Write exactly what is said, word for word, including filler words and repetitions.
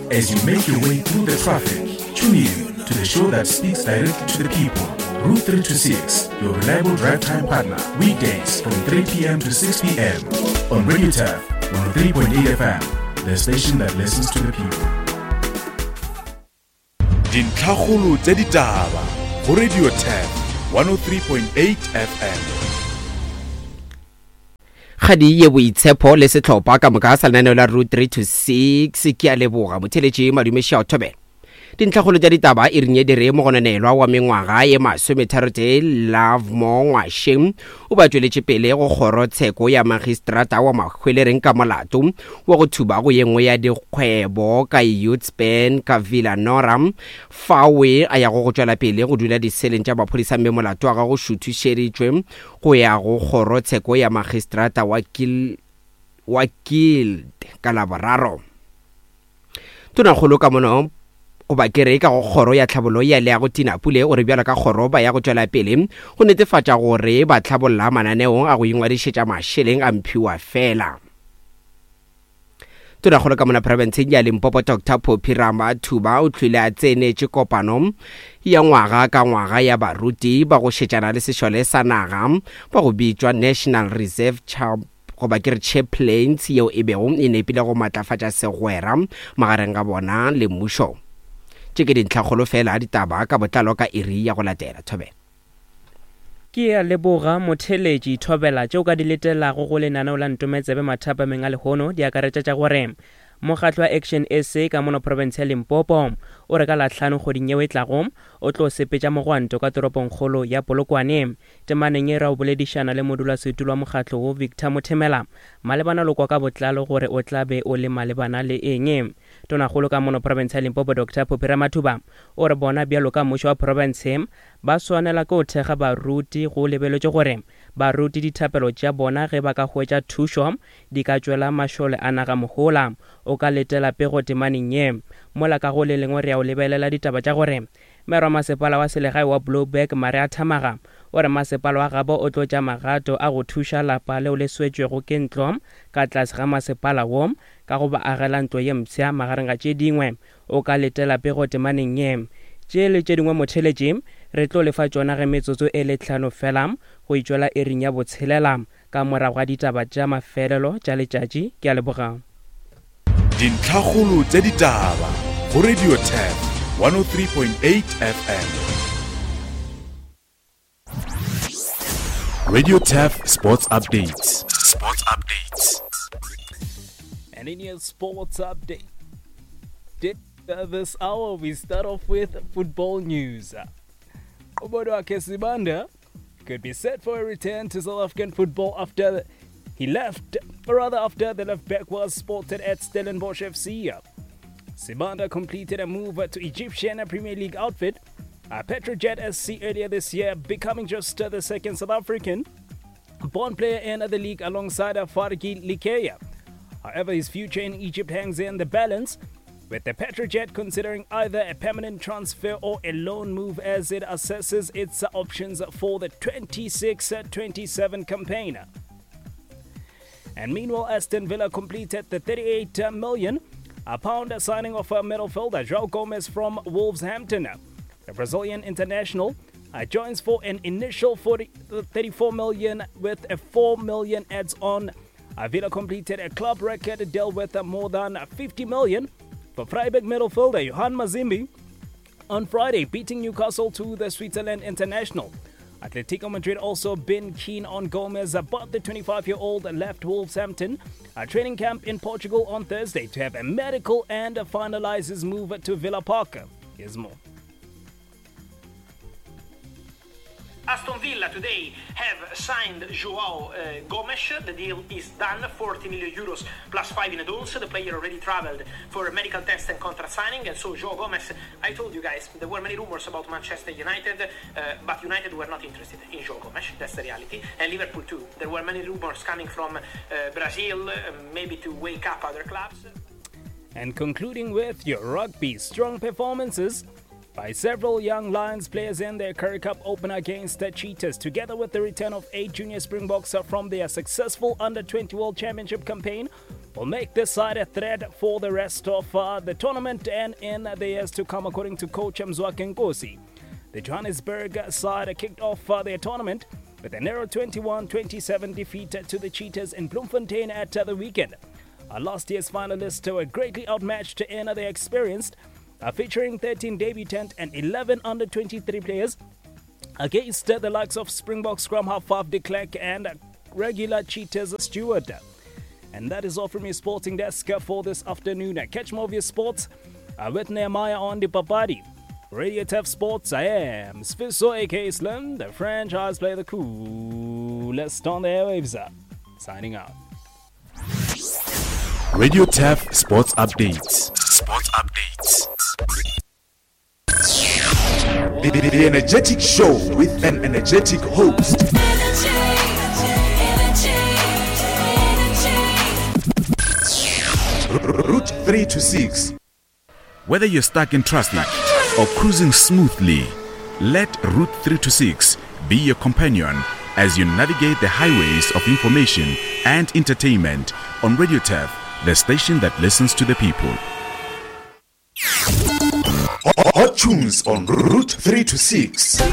As you make your way through the traffic, tune in to the show that speaks directly to the people. Route three twenty-six, your reliable drive time partner. Weekdays from three p.m. to six p.m. on Radio T A F one oh three point eight F M, the station that listens to the people. Dintlhagolo tse ditaba go Radio T A F one oh three point eight F M. Khadi ye boitshepo le setlhopha ka moka sa lenaneo la Route three to six ke a leboga motheletši Madume Shao Thobela. Dintlhagolo tša ditaba e rinye dire mogononelwa wa mengwaga ye masometharotee Love Mo Ngwasheng o ba tšweletše pele go kgorotsheko ya magistrata wa Mahwelereng ka molato wa go thuba go yengwe ya dikgwebo ka Youth Span ka Villanora fawe a ya go go tšwela pele go dula diseleng tša maphodisa mme molato wa ga go šuthušeditšwe go ya go kgorotsheko ya magistrata wa Gil wa Guild ka Laboraro. Tonakgolo ka mono o ba kere ka go kgoro ya tlhabolo ya le ya go tina pule o re bjala ka kgoro ba ya go tšwela pele go netefatša gore ba tlhabolla mananeong a go ingwadišetša mašeleng a mphiwa fela. Tonakgolo ka mona provinceng ya Limpopo Doctor Phophi Ramathuba o tlhwile a tsenetše kopano ya ngwaga ka ngwaga ya baruti ba go šetšana le sešole sa naga ba go bitšwa National Reserve Child go ba kere chaplains yeo e bego e nepile go matlafatša segwera magareng ga bona le mmušo. Ke dintlhagolo fela ditaba ka botlalo ka iri ya go latela Thobela. Ke a leboga motheletši Thobela tšeo ka di letelago go lenaneo la Ntometsebe mathapameng a lehono di akaretša tša gore mokgatlo wa Action S A ka mono province ya Limpopo o re ka lahlano kgoding yeo e tlago o tlo sepetša mogwanto ka toropong kgolo ya Polokwane. Temaneng e ra o boledišana le modulasetulo wa mokgatlo wo Victor Mothemela malebana lokwa ka botlalo gore o tla be o le malebana le eng. Tonakgolo ka mono province ya Limpopo Doctor Phophi Ramathuba o re bona bjalo ka mmušo wa province ba swanela ke go thekga baruti go lebeletše gore baruti dithapelo tša bona ge ba ka hwetša thušo di ka tšwela mašole a naga mohola. O ka letela pego temaneng ye mola ka go le lengwe re a o lebelela ditaba tša gore merwa masepala wa selegae wa Blowback Maria Thamaga o re masepala wa gabo o tlotša magato a go thuša lapa leo le swetšwego ke ntlo ka tlase ga masepala wo ka go ba agela ntlo ye mpšha magareng ga tše dingwe. O ka letela pego temaneng ye tše le tše dingwe motheletši re tlo lefa tšona ge metsotso e le hlano fela go itšwela e ring ya botshelela ka morago ga ditaba tša mafelelo tša letšatši. Ke a leboga. Dintlhagolo tse ditaba go Radio T A F one oh three point eight F M. Radio T A F Sports Updates. Sports Updates. And in your sports update this hour, we start off with football news. Obodwake Sibanda could be set for a return to South African football after he left, or rather after the left back was spotted at Stellenbosch F C. Sibanda completed a move to Egyptian Premier League outfit Petrojet S C earlier this year, becoming just the second South African born player in the league alongside Fargi Likeya. However, his future in Egypt hangs in the balance, with the Petrojet considering either a permanent transfer or a loan move as it assesses its options for the twenty-six twenty-seven campaign. And meanwhile, Aston Villa completed the thirty-eight million pound signing of a midfielder João Gomes from Wolverhampton. The Brazilian international uh, joins for an initial forty, thirty-four million with a four million adds on. Uh, Villa completed a club record deal with uh, more than fifty million for Freiburg midfielder Johan Mazimbi on Friday, beating Newcastle to the Switzerland international. Atletico Madrid also been keen on Gomez, but the twenty-five-year-old left Wolverhampton a training camp in Portugal on Thursday to have a medical and finalize his move to Villa Park. Here's more. Aston Villa today have signed João uh, Gomes. The deal is done, forty million euros plus five in advance. The player already traveled for a medical test and contract signing. And so João Gomes, I told you guys, there were many rumors about Manchester United, uh, but United were not interested in João Gomes. That's the reality. And Liverpool too. There were many rumors coming from uh, Brazil, uh, maybe to wake up other clubs. And concluding with your rugby, strong performances by several young Lions players in their Currie Cup opener against the Cheetahs, together with the return of eight junior Springboks from their successful under twenty World Championship campaign, will make this side a threat for the rest of uh, the tournament and in the years to come, according to coach Mzwakhe Nkosi. The Johannesburg side kicked off uh, their tournament with a narrow twenty-one twenty-seven defeat to the Cheetahs in Bloemfontein at uh, the weekend. Uh, last year's finalists were greatly outmatched in uh, their experience, uh, featuring thirteen debutant and eleven under twenty-three players against uh, the likes of Springbok scrum half Faf de Klerk and uh, regular Cheetahs Stewart. And that is all from your sporting desk for this afternoon. Catch more of your sports uh, with Nehemiah on the Papadi. Radio T E F Sports, I am Sfiso aka Slim, the franchise player, the coolest on the airwaves. Signing out. Radio T E F Sports Updates. Sports Updates. The, the, the energetic show with an energetic host. Energy, energy, energy. Route three to six. Whether you're stuck in traffic or cruising smoothly, let Route three to six be your companion as you navigate the highways of information and entertainment on Radio T E F, the station that listens to the people. Hot tunes on Route three to six.